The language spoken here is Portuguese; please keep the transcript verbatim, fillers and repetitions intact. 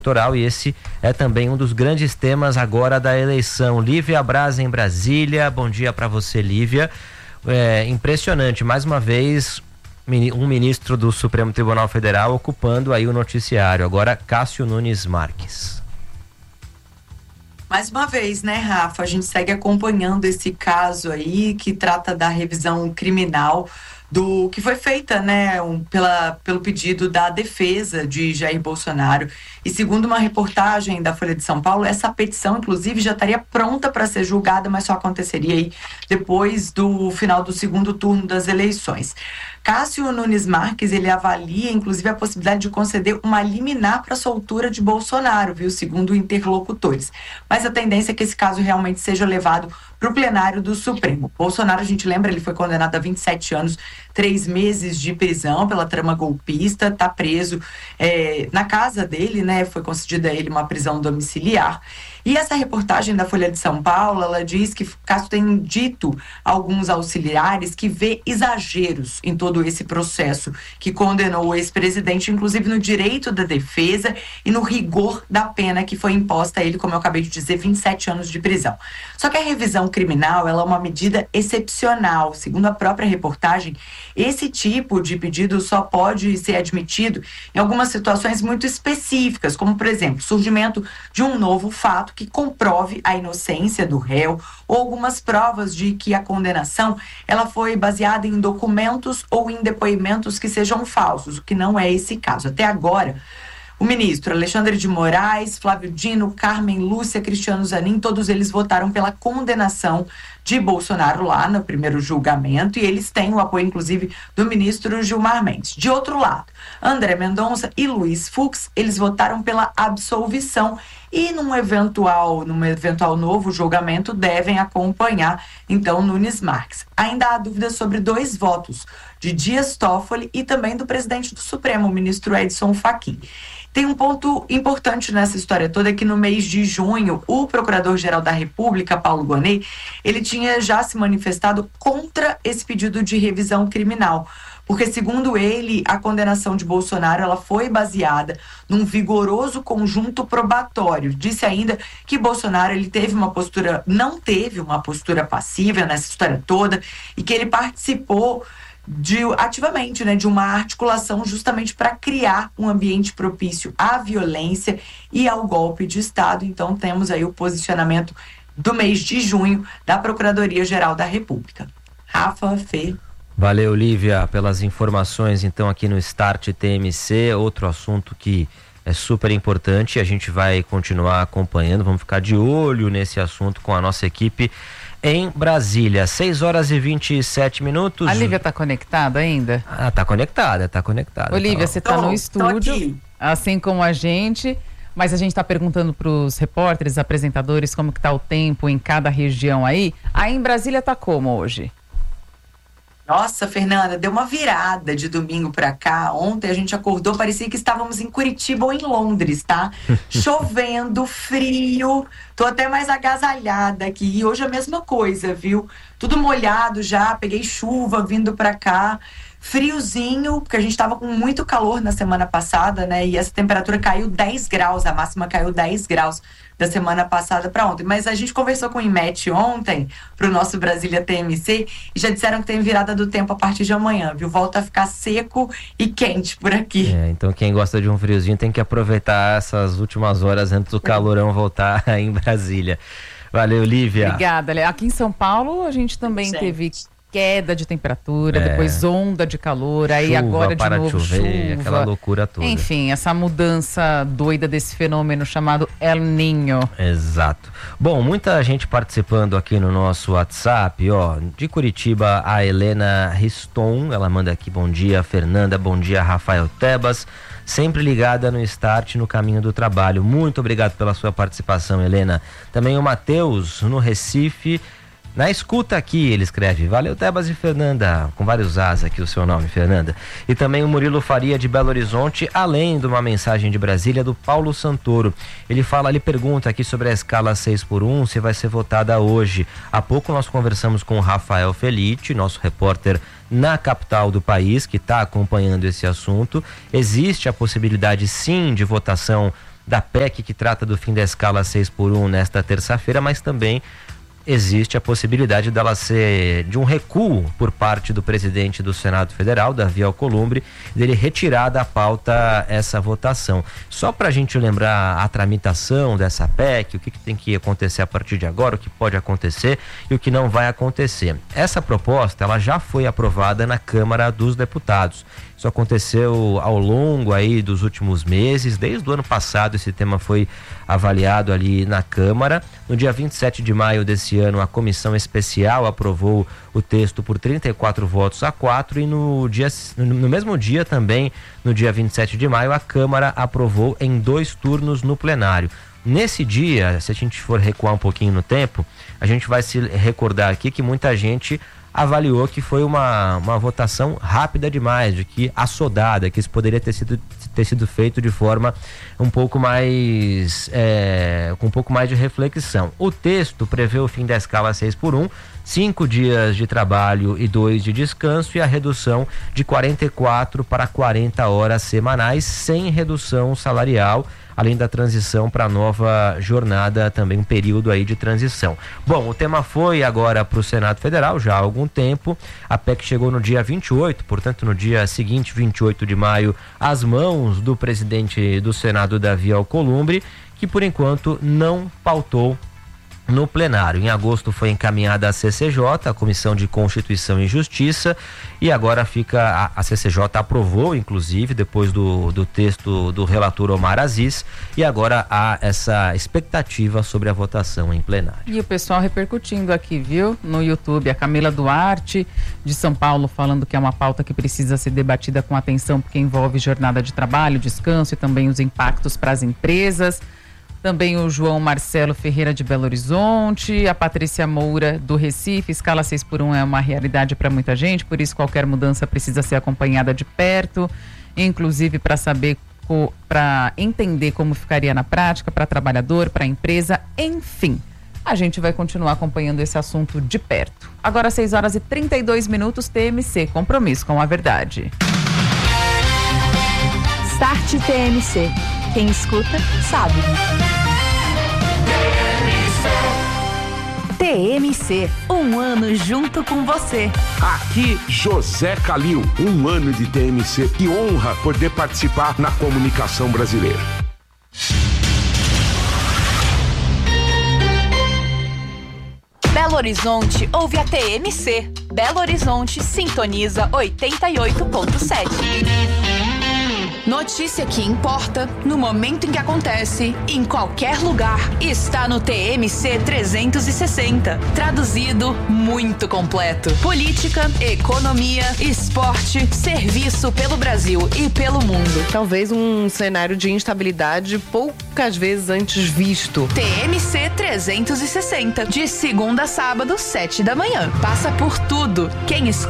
eleitoral, e esse é também um dos grandes temas agora da eleição. Lívia Braz em Brasília, bom dia para você, Lívia. É impressionante, mais uma vez um ministro do Supremo Tribunal Federal ocupando aí o noticiário, agora Cássio Nunes Marques. Mais uma vez, né, Rafa, a gente segue acompanhando esse caso aí que trata da revisão criminal do que foi feita, né, um, pela, pelo pedido da defesa de Jair Bolsonaro. E segundo uma reportagem da Folha de São Paulo, essa petição, inclusive, já estaria pronta para ser julgada, mas só aconteceria aí depois do final do segundo turno das eleições. Cássio Nunes Marques, ele avalia, inclusive, a possibilidade de conceder uma liminar para a soltura de Bolsonaro, viu, segundo interlocutores. Mas a tendência é que esse caso realmente seja levado para o plenário do Supremo. Bolsonaro, a gente lembra, ele foi condenado a vinte e sete anos, três meses de prisão pela trama golpista, está preso é, na casa dele, né? Foi concedida a ele uma prisão domiciliar. E essa reportagem da Folha de São Paulo, ela diz que Cássio tem dito a alguns auxiliares que vê exageros em todo esse processo que condenou o ex-presidente, inclusive no direito da defesa e no rigor da pena que foi imposta a ele, como eu acabei de dizer, vinte e sete anos de prisão. Só que a revisão criminal, ela é uma medida excepcional. Segundo a própria reportagem, esse tipo de pedido só pode ser admitido em algumas situações muito específicas, como, por exemplo, surgimento de um novo fato que comprove a inocência do réu ou algumas provas de que a condenação ela foi baseada em documentos ou em depoimentos que sejam falsos, o que não é esse caso. Até agora, o ministro Alexandre de Moraes, Flávio Dino, Carmen Lúcia, Cristiano Zanin, todos eles votaram pela condenação de Bolsonaro lá no primeiro julgamento, e eles têm o apoio, inclusive, do ministro Gilmar Mendes. De outro lado, André Mendonça e Luiz Fux, eles votaram pela absolvição e num eventual, num eventual novo julgamento devem acompanhar, então, Nunes Marques. Ainda há dúvidas sobre dois votos, de Dias Toffoli e também do presidente do Supremo, o ministro Edson Fachin. Tem um ponto importante nessa história toda, que no mês de junho, o Procurador-Geral da República, Paulo Gonet, ele tinha já se manifestado contra esse pedido de revisão criminal, porque, segundo ele, a condenação de Bolsonaro ela foi baseada num vigoroso conjunto probatório. Disse ainda que Bolsonaro ele teve uma postura, não teve uma postura passiva nessa história toda, e que ele participou De, ativamente, né, de uma articulação justamente para criar um ambiente propício à violência e ao golpe de Estado. Então temos aí o posicionamento do mês de junho da Procuradoria-Geral da República. Rafa, Fê. Valeu, Lívia, pelas informações então aqui no Start T M C, outro assunto que é super importante, a gente vai continuar acompanhando, vamos ficar de olho nesse assunto com a nossa equipe em Brasília. seis horas e vinte e sete minutos. A Lívia tá conectada ainda? Ah, tá conectada, tá conectada. Olívia, tá você tá tô, no estúdio, assim como a gente, mas a gente tá perguntando pros repórteres, apresentadores, como que tá o tempo em cada região aí. Aí em Brasília tá como hoje? Nossa, Fernanda, deu uma virada de domingo pra cá. Ontem a gente acordou, parecia que estávamos em Curitiba ou em Londres, tá? Chovendo, frio, tô até mais agasalhada aqui. E hoje a mesma coisa, viu? Tudo molhado já, peguei chuva vindo pra cá. Friozinho, porque a gente tava com muito calor na semana passada, né? E essa temperatura caiu dez graus, a máxima caiu dez graus da semana passada para ontem. Mas a gente conversou com o IMET ontem, pro nosso Brasília T M C, e já disseram que tem virada do tempo a partir de amanhã, viu? Volta a ficar seco e quente por aqui. É, então quem gosta de um friozinho tem que aproveitar essas últimas horas antes do calorão voltar em Brasília. Valeu, Lívia. Obrigada. Aqui em São Paulo a gente também gente. teve queda de temperatura, é. depois onda de calor, aí chuva, agora de para novo de chover, chuva. Aquela loucura toda. Enfim, essa mudança doida desse fenômeno chamado El Niño. Exato. Bom, muita gente participando aqui no nosso WhatsApp, ó, de Curitiba, a Helena Riston, ela manda aqui, bom dia, Fernanda, bom dia, Rafael Tebas, sempre ligada no Start, no caminho do trabalho. Muito obrigado pela sua participação, Helena. Também o Matheus, no Recife, na escuta aqui, ele escreve, valeu Tebas e Fernanda, com vários As aqui o seu nome, Fernanda. E também o Murilo Faria de Belo Horizonte, além de uma mensagem de Brasília do Paulo Santoro. Ele fala, ele pergunta aqui sobre a escala seis por um, se vai ser votada hoje. Há pouco nós conversamos com o Rafael Felite, nosso repórter na capital do país, que está acompanhando esse assunto. Existe a possibilidade sim de votação da P E C que trata do fim da escala seis por um nesta terça-feira, mas também existe a possibilidade dela ser de um recuo por parte do presidente do Senado Federal, Davi Alcolumbre, dele retirar da pauta essa votação. Só para a gente lembrar a tramitação dessa P E C, o que, que tem que acontecer a partir de agora, o que pode acontecer e o que não vai acontecer. Essa proposta, ela já foi aprovada na Câmara dos Deputados. Isso aconteceu ao longo aí dos últimos meses, desde o ano passado esse tema foi avaliado ali na Câmara. No dia vinte e sete de maio desse ano, a comissão especial aprovou o texto por trinta e quatro votos a quatro e no, dia, no mesmo dia também, no dia vinte e sete de maio, a Câmara aprovou em dois turnos no plenário. Nesse dia, se a gente for recuar um pouquinho no tempo, a gente vai se recordar aqui que muita gente avaliou que foi uma, uma votação rápida demais, de que assodada, que isso poderia ter sido, ter sido feito de forma um pouco mais, é, com um pouco mais de reflexão. O texto prevê o fim da escala seis por um, cinco dias de trabalho e dois de descanso e a redução de quarenta e quatro para quarenta horas semanais, sem redução salarial, além da transição para a nova jornada, também um período aí de transição. Bom, o tema foi agora para o Senado Federal já há algum tempo. A P E C chegou no dia vinte e oito, portanto no dia seguinte, vinte e oito de maio, às mãos do presidente do Senado, Davi Alcolumbre, que por enquanto não pautou no plenário. Em agosto foi encaminhada a C C J, a Comissão de Constituição e Justiça, e agora fica, a, a C C J aprovou, inclusive, depois do, do texto do relator Omar Aziz, e agora há essa expectativa sobre a votação em plenário. E o pessoal repercutindo aqui, viu? No YouTube, a Camila Duarte, de São Paulo, falando que é uma pauta que precisa ser debatida com atenção, porque envolve jornada de trabalho, descanso e também os impactos para as empresas. Também o João Marcelo Ferreira de Belo Horizonte, a Patrícia Moura do Recife, escala seis por um é uma realidade para muita gente, por isso qualquer mudança precisa ser acompanhada de perto, inclusive para saber, para entender como ficaria na prática, para trabalhador, para empresa, enfim. A gente vai continuar acompanhando esse assunto de perto. Agora seis horas e trinta e dois minutos, T M C, compromisso com a verdade. Start T M C. Quem escuta, sabe. T M C, um ano junto com você. Aqui, José Calil, um ano de T M C. Que honra poder participar na comunicação brasileira. Belo Horizonte ouve a T M C. Belo Horizonte sintoniza oitenta e oito ponto sete. Notícia que importa, no momento em que acontece, em qualquer lugar, está no T M C trezentos e sessenta. Traduzido, muito completo. Política, economia, esporte, serviço pelo Brasil e pelo mundo. Talvez um cenário de instabilidade poucas vezes antes visto. T M C trezentos e sessenta, de segunda a sábado, sete da manhã. Passa por tudo. Quem escuta